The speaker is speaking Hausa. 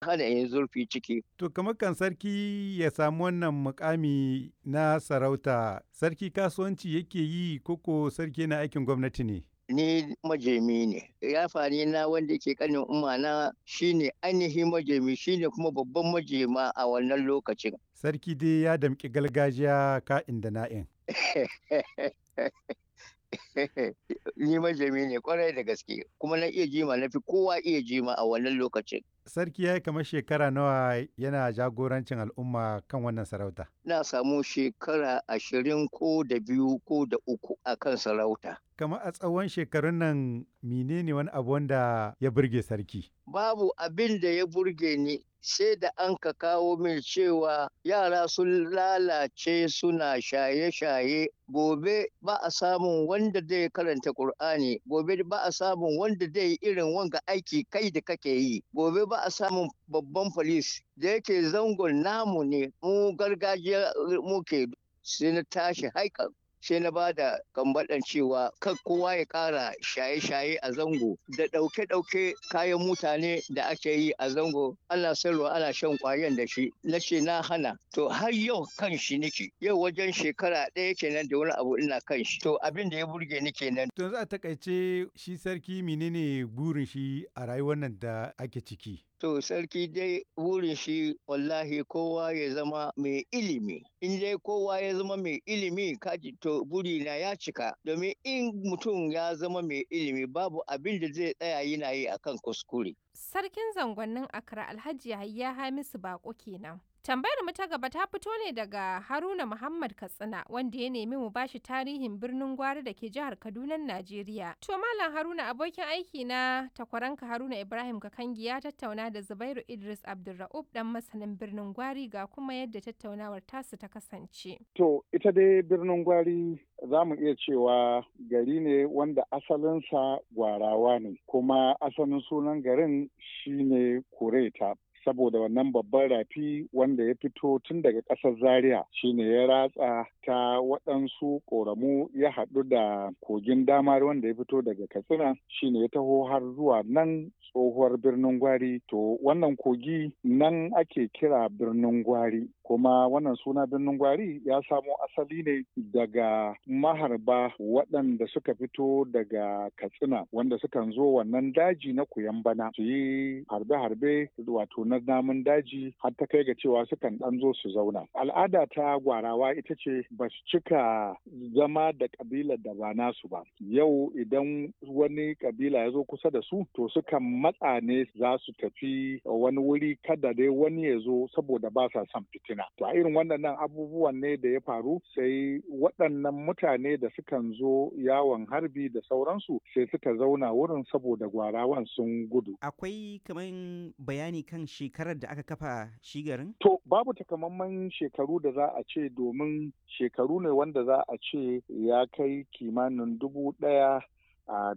hana in zurfi ciki. To kamar kan sarki ya samu wannan mukami na sarauta, sarki kasuwanci yake yi koko sarki yana aikin gwamnati ne? Ni majemi ne. Yafani na wanda ke kanin umma shine ainihin majemi shine kuma babban majema a wannan lokacin. Sarki dai ya damƙi gargajiya ka'in da na'in. Ni majemi ne kwarai da gaske kuma na iya jima na fi kowa iya jima a wannan lokacin. Sarki ya yi kamar shekara nawa yana jagorancin al'umma kan wannan sarauta? Na samu shekara 20 ko da 2 ko da 3 a kan sarauta. Kamar a tsawon shekarun nan menene wani abu wanda ya burge sarki? Babu abin da ya burge ni sai da an ka kawo min cewa yara sun lalace suna shaye-shaye gobe ba a samun wanda zai karanta Kur'ani, gobe ba a samun wanda zai irin wanga aiki kai da kake yi, gobe ba a samun babban polis da yake zangon namu ne mu gargajiya muke sai na tashi haikan. Sai na ba da kambaɗan cewa kan kowa ya ƙara shaye-shaye a zango da ɗauke-ɗauke kayan mutane da ake yi a zango ana sayarwa ana shan ƙwayan da shi na ce na hana to har yau kan shi nake yau wajen shekara ɗaya kenan da wani abu ina kan shi to abin da ya burge ni kenan. To za a takaice shi sarki menene burin shi a rayuwar nan da ake ciki? To sarki dai burin shi wallahi kowa ya zama mai ilimi. In dai kowa ya zama mai ilimi kaji to burina ya cika. Domin in mutum ya zama mai ilimi babu abin da zai tsaya yana yi akan kuskure. Sarkin zangonnin Accra Alhaji Yahaya Hamisu Bako kenan. Tambayar mu ta gaba ta fito ne daga Haruna Muhammad Katsina wanda ya nemi mu bashi tarihin birnin Gwari da ke jihar Kaduna, Najeriya. To Malam Haruna abokin aiki na takwaranka Haruna Ibrahim Kakangi ya tattauna da Zubairu Idris Abdulra'ub dan masanin birnin Gwari ga kuma yadda tattaunawar tasu ta kasance. To ita dai birnin Gwari za mu iya cewa gari ne wanda asalinsa Gwarawa ne kuma asalin sunan garin shine Kureta. Saboda wannan babban rafi wanda ya fito tun daga ƙasar Zaria shine ya ratsa ta waɗansu ƙoramu ya haɗu da kogin damar wanda ya fito daga Katsina shine ya taho har zuwa nan tsohuwar birnin Gwari. To wannan kogi nan ake kira birnin Gwari. Kuma wannan suna birnin Gwari ya samo asali ne daga maharba waɗanda suka fito daga Katsina wanda sukan zo wannan daji na Kuyambana su yi harbe-harbe wato na namun daji har ta kai ga cewa sukan ɗan zo su zauna. Al'ada ta Gwarawa ita ce ba su cika zama da ƙabilar da ba nasu ba. Yau idan wani ƙabila ya zo kusa da su to sukan matsa ne za su tafi wani wuri kada dai wani ya zo saboda ba sa son fitina. To a irin waɗannan abubuwan ne da ya faru sai waɗannan mutane da sukan zo yawon harbi da sauransu sai suka zauna wurin saboda Gwarawan sun gudu. Akwai kaman bayani kan shekarar da aka kafa shi garin? To babu takamaiman shekaru da za a ce domin shekaru ne wanda za a ce ya kai kimanin 1000